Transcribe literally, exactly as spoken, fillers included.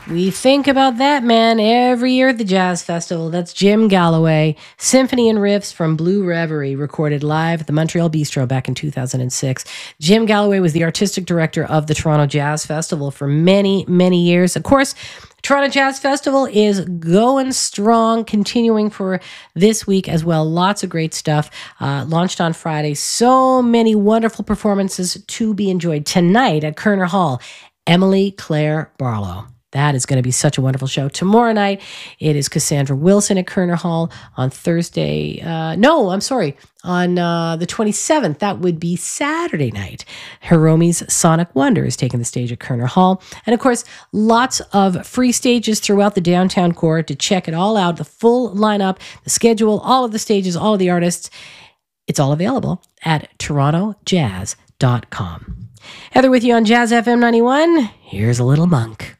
We think about that man every year at the Jazz Festival. That's Jim Galloway. Symphony and Riffs from Blue Reverie, recorded live at the Montreal Bistro back in two thousand six. Jim Galloway was the artistic director of the Toronto Jazz Festival for many, many years. Of course, Toronto Jazz Festival is going strong, continuing for this week as well. Lots of great stuff. Uh, launched on Friday. So many wonderful performances to be enjoyed tonight at Kerner Hall. Emily Claire Barlow. That is going to be such a wonderful show. Tomorrow night, it is Cassandra Wilson at Kerner Hall. On Thursday, uh, no, I'm sorry, on uh, the twenty-seventh, that would be Saturday night. Hiromi's Sonic Wonder is taking the stage at Kerner Hall. And of course, lots of free stages throughout the downtown core to check it all out. The full lineup, the schedule, all of the stages, all of the artists. It's all available at toronto jazz dot com. Heather with you on Jazz F M ninety-one. Here's a little monk.